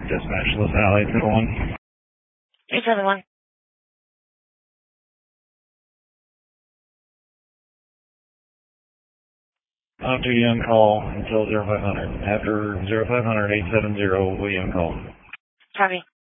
Dispatch LaSalle 871. 871. I'll do you on call until 0500. After 0500 870, will you on call? Copy.